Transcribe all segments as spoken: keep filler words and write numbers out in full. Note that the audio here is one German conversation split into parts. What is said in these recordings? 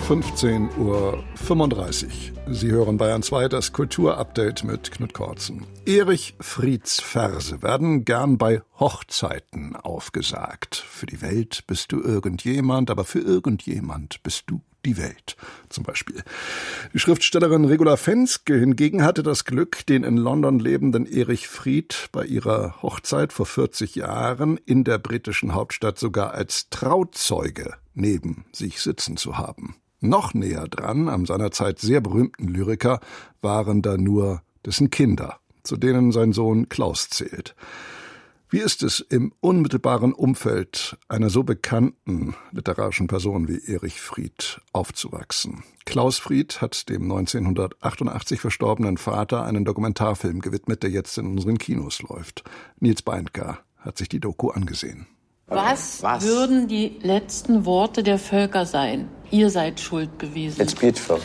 fünfzehn Uhr fünfunddreißig. Sie hören Bayern zwei, das Kulturupdate mit Knut Kortzen. Erich Frieds Verse werden gern bei Hochzeiten aufgesagt. Für die Welt bist du irgendjemand, aber für irgendjemand bist du die Welt, zum Beispiel. Die Schriftstellerin Regula Fenske hingegen hatte das Glück, den in London lebenden Erich Fried bei ihrer Hochzeit vor vierzig Jahren in der britischen Hauptstadt sogar als Trauzeuge neben sich sitzen zu haben. Noch näher dran, am seinerzeit sehr berühmten Lyriker, waren da nur dessen Kinder, zu denen sein Sohn Klaus zählt. Wie ist es, im unmittelbaren Umfeld einer so bekannten literarischen Person wie Erich Fried aufzuwachsen? Klaus Fried hat dem neunzehnhundertachtundachtzig verstorbenen Vater einen Dokumentarfilm gewidmet, der jetzt in unseren Kinos läuft. Nils Beindker hat sich die Doku angesehen. Was, Was würden die letzten Worte der Völker sein? Ihr seid schuld gewesen. It's beautiful.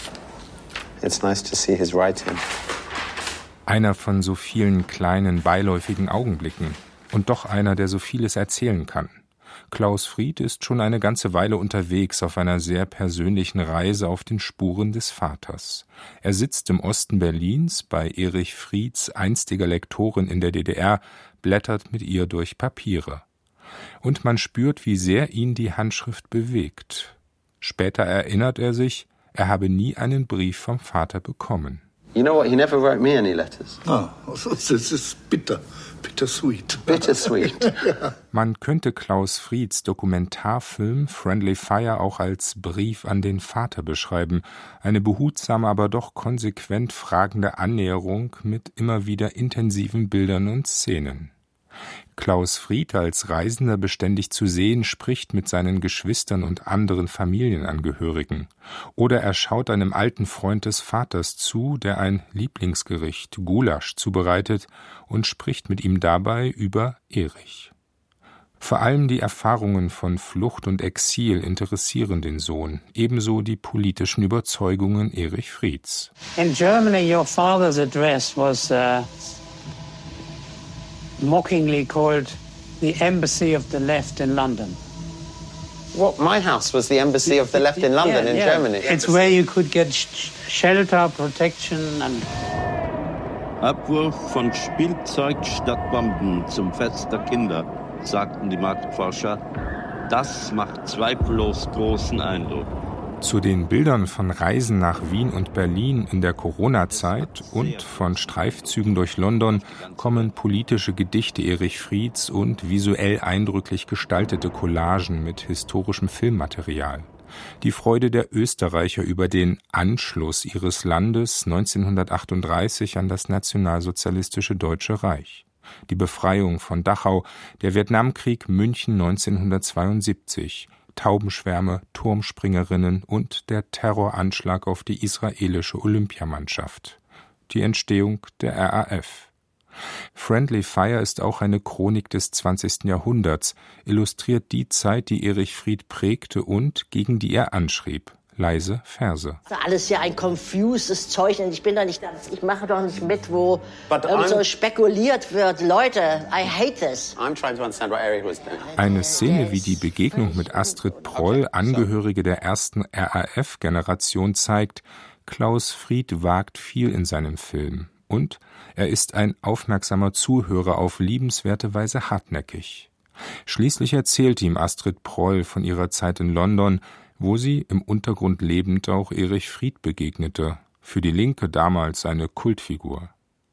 It's nice to see his writing. Einer von so vielen kleinen, beiläufigen Augenblicken. Und doch einer, der so vieles erzählen kann. Klaus Fried ist schon eine ganze Weile unterwegs auf einer sehr persönlichen Reise auf den Spuren des Vaters. Er sitzt im Osten Berlins bei Erich Frieds einstiger Lektorin in der D D R, blättert mit ihr durch Papiere. Und man spürt, wie sehr ihn die Handschrift bewegt. Später erinnert er sich, er habe nie einen Brief vom Vater bekommen. You know what? He never wrote me any letters. Ah, das ist bitter. Bittersweet. Bittersweet. Ja. Man könnte Klaus Frieds Dokumentarfilm Friendly Fire auch als Brief an den Vater beschreiben. Eine behutsame, aber doch konsequent fragende Annäherung mit immer wieder intensiven Bildern und Szenen. Klaus Fried als Reisender beständig zu sehen, spricht mit seinen Geschwistern und anderen Familienangehörigen. Oder er schaut einem alten Freund des Vaters zu, der ein Lieblingsgericht, Gulasch, zubereitet und spricht mit ihm dabei über Erich. Vor allem die Erfahrungen von Flucht und Exil interessieren den Sohn, ebenso die politischen Überzeugungen Erich Frieds. In Germany, your father's address was uh mockingly called the Embassy of the Left in London. What? My house was the Embassy of the Left in London, yeah, in yeah. Germany. It's where you could get sh- shelter, protection and... Abwurf von Spielzeug statt Bomben zum Fest der Kinder, sagten die Marktforscher. Das macht zweifellos großen Eindruck. Zu den Bildern von Reisen nach Wien und Berlin in der Corona-Zeit und von Streifzügen durch London kommen politische Gedichte Erich Frieds und visuell eindrücklich gestaltete Collagen mit historischem Filmmaterial. Die Freude der Österreicher über den Anschluss ihres Landes neunzehnhundertachtunddreißig an das nationalsozialistische Deutsche Reich. Die Befreiung von Dachau, der Vietnamkrieg München neunzehnhundertzweiundsiebzig, Taubenschwärme, Turmspringerinnen und der Terroranschlag auf die israelische Olympiamannschaft. Die Entstehung der R A F. Friendly Fire ist auch eine Chronik des zwanzigsten Jahrhunderts, illustriert die Zeit, die Erich Fried prägte und gegen die er anschrieb. Leise Verse. Das ist alles ja ein confuses Zeug und ich bin da nicht, ich mache doch nicht mit, wo irgend so spekuliert wird. Leute, I hate this. I'm trying to understand what Erich was doing. Eine Szene wie die Begegnung mit Astrid Proll, Angehörige der ersten R A F-Generation, zeigt, Klaus Fried wagt viel in seinem Film. Und er ist ein aufmerksamer Zuhörer, auf liebenswerte Weise hartnäckig. Schließlich erzählt ihm Astrid Proll von ihrer Zeit in London, wo sie im Untergrund lebend auch Erich Fried begegnete, für die Linke damals eine Kultfigur.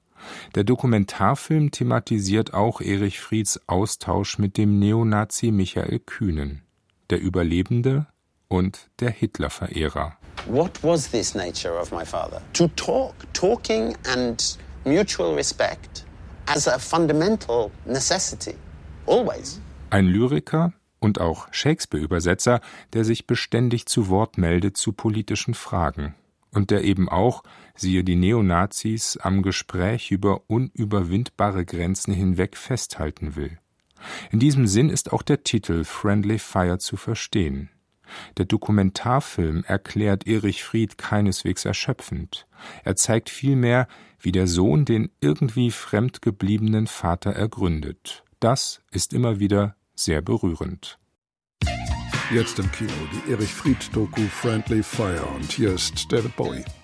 Der Dokumentarfilm thematisiert auch Erich Frieds Austausch mit dem Neonazi Michael Kühnen, der Überlebende und der Hitler-Verehrer. What was this nature of my father? To talk, talking and mutual respect as a fundamental necessity, always. Ein Lyriker und auch Shakespeare-Übersetzer, der sich beständig zu Wort meldet zu politischen Fragen und der eben auch, siehe die Neonazis, am Gespräch über unüberwindbare Grenzen hinweg festhalten will. In diesem Sinn ist auch der Titel Friendly Fire zu verstehen. Der Dokumentarfilm erklärt Erich Fried keineswegs erschöpfend. Er zeigt vielmehr, wie der Sohn den irgendwie fremdgebliebenen Vater ergründet. Das ist immer wieder sehr berührend. Jetzt im Kino die Erich Fried-Doku Friendly Fire und hier ist David Bowie.